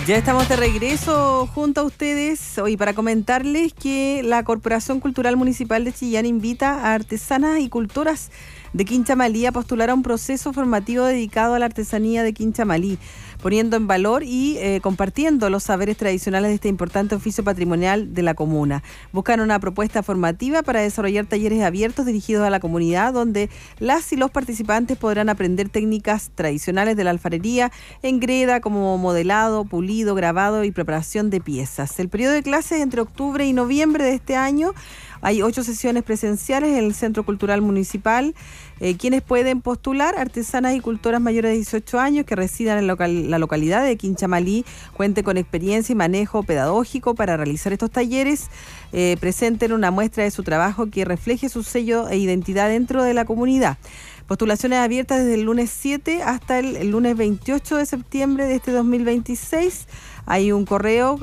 Ya estamos de regreso junto a ustedes hoy para comentarles que la Corporación Cultural Municipal de Chillán invita a artesanas y cultoras de Quinchamalí a postular a un proceso formativo dedicado a la artesanía de Quinchamalí, poniendo en valor y compartiendo los saberes tradicionales de este importante oficio patrimonial de la comuna. Buscan una propuesta formativa para desarrollar talleres abiertos dirigidos a la comunidad, donde las y los participantes podrán aprender técnicas tradicionales de la alfarería en greda, como modelado, pulido, grabado y preparación de piezas. El periodo de clases entre octubre y noviembre de este año. Hay 8 sesiones presenciales en el Centro Cultural Municipal. Quienes pueden postular: artesanas y cultoras mayores de 18 años que residan en la localidad de Quinchamalí, cuenten con experiencia y manejo pedagógico para realizar estos talleres, presenten una muestra de su trabajo que refleje su sello e identidad dentro de la comunidad. Postulaciones abiertas desde el lunes 7 hasta el lunes 28 de septiembre de este 2026. Hay un correo,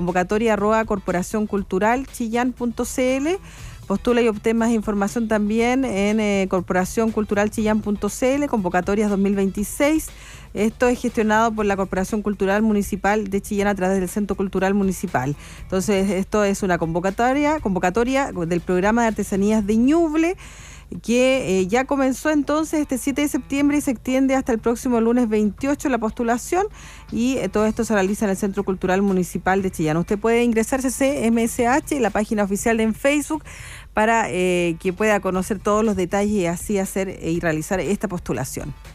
convocatoria@corporacionculturalchillan.cl. Postula y obtén más información también en corporacionculturalchillan.cl, convocatorias 2026. Esto es gestionado por la Corporación Cultural Municipal de Chillán a través del Centro Cultural Municipal. Entonces, esto es una convocatoria del programa de artesanías de Ñuble, que ya comenzó entonces este 7 de septiembre y se extiende hasta el próximo lunes 28 la postulación, y todo esto se realiza en el Centro Cultural Municipal de Chillán. Usted puede ingresarse a CMSH, la página oficial en Facebook, para que pueda conocer todos los detalles y así hacer y realizar esta postulación.